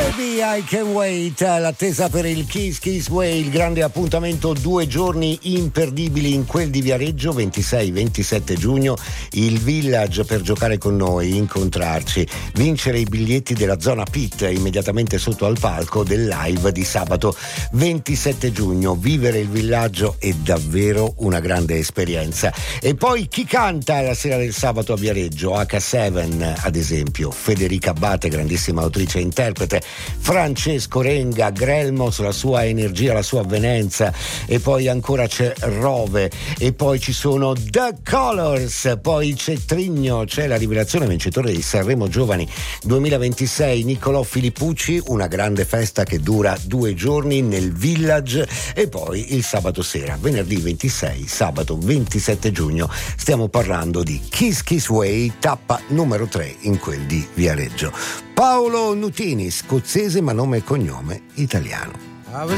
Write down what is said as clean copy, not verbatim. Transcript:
Baby I Can Wait, l'attesa per il Kiss Kiss Way, il grande appuntamento, 2 giorni imperdibili in quel di Viareggio, 26-27 giugno, il Village per giocare con noi, incontrarci, vincere i biglietti della zona pit immediatamente sotto al palco del live di sabato 27 giugno. Vivere il villaggio è davvero una grande esperienza. E poi chi canta la sera del sabato a Viareggio? H7 ad esempio, Federica Abate, grandissima autrice e interprete, Francesco Renga, Grelmos, la sua energia, la sua avvenenza, e poi ancora c'è Rove, e poi ci sono The Colors, poi c'è Trigno, c'è la rivelazione vincitore di Sanremo Giovani 2026, Niccolò Filippucci, una grande festa che dura 2 giorni nel Village. E poi il sabato sera, venerdì 26, sabato 27 giugno, stiamo parlando di Kiss Kiss Way, tappa numero 3 in quel di Viareggio. Paolo Nutini, scozzese ma nome e cognome italiano.